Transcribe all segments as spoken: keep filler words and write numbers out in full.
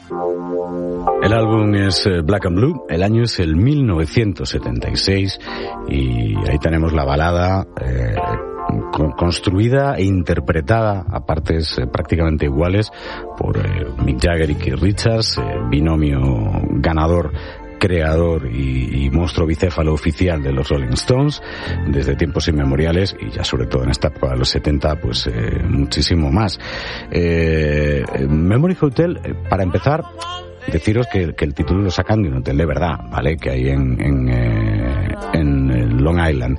El álbum es Black and Blue, el año es el mil novecientos setenta y seis y ahí tenemos la balada eh, construida e interpretada a partes eh, prácticamente iguales por eh, Mick Jagger y Keith Richards, eh, binomio ganador, creador y, y monstruo bicéfalo oficial de los Rolling Stones desde tiempos inmemoriales, y ya sobre todo en esta época de los setenta pues eh, muchísimo más. eh, Memory Hotel, eh, para empezar, deciros que, que el título lo sacan de un hotel de verdad, ¿vale? Que hay en, en, eh, en Long Island,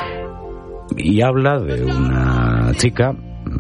y habla de una chica,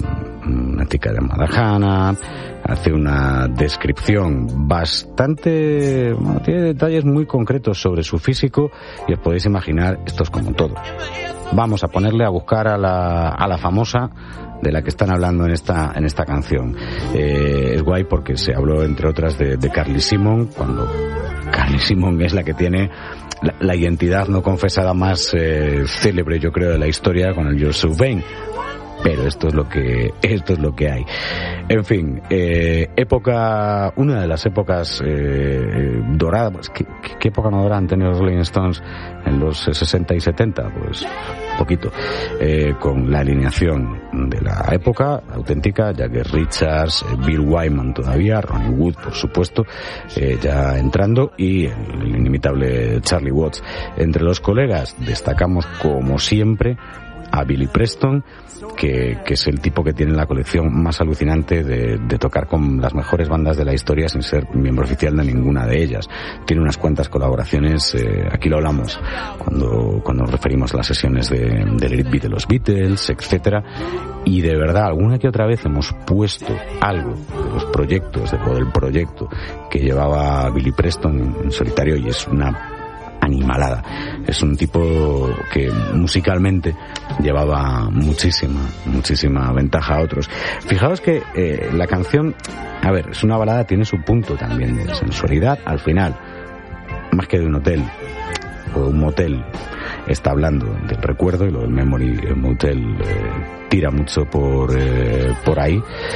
una chica llamada Hannah. Hace una descripción bastante... Bueno, tiene detalles muy concretos sobre su físico, y os podéis imaginar, esto es como todo. Vamos a ponerle a buscar a la, a la famosa de la que están hablando en esta, en esta canción. Eh, es guay porque se habló, entre otras, de, de Carly Simon, cuando Carly Simon es la que tiene la, la identidad no confesada más eh, célebre, yo creo, de la historia, con el You're So Vain. Pero esto es lo que esto es lo que hay. En fin, eh, época, una de las épocas eh, doradas. ¿Qué, qué época no dorada han tenido los Rolling Stones en los sesenta y setenta? Pues poquito. Eh, con la alineación de la época auténtica, Jagger, Richards, eh, Bill Wyman todavía, Ronnie Wood, por supuesto, eh, ya entrando, y el, el inimitable Charlie Watts. Entre los colegas destacamos, como siempre, a Billy Preston, que, que es el tipo que tiene la colección más alucinante de, de tocar con las mejores bandas de la historia sin ser miembro oficial de ninguna de ellas. Tiene unas cuantas colaboraciones, eh, aquí lo hablamos cuando, cuando nos referimos a las sesiones de, del Elite Beat de los Beatles, etcétera. Y de verdad, alguna que otra vez hemos puesto algo de los proyectos, de, o del proyecto que llevaba Billy Preston en, en solitario, y es una animalada. Es un tipo que musicalmente llevaba muchísima, muchísima ventaja a otros. Fijaos que eh, la canción, a ver, es una balada, tiene su punto también de sensualidad. Al final, más que de un hotel o un motel, está hablando del recuerdo, y lo del Memory Motel eh, tira mucho por, eh, por ahí.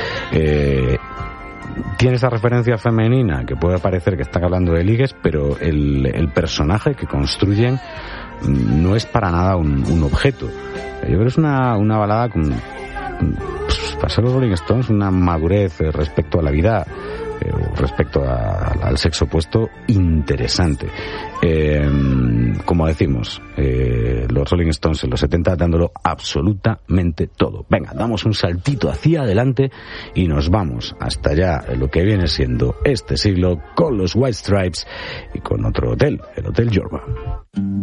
Eh, Tiene esa referencia femenina que puede parecer que están hablando de ligues, pero el, el personaje que construyen no es para nada un, un objeto. Yo creo que es una, una balada con, pues, para ser los Rolling Stones, una madurez respecto a la vida, eh, respecto a, al sexo opuesto, interesante. Eh, como decimos, eh, los Rolling Stones en los setenta dándolo absolutamente todo. Venga, damos un saltito hacia adelante y nos vamos hasta allá, en lo que viene siendo este siglo, con los White Stripes y con otro hotel, el Hotel Yorba.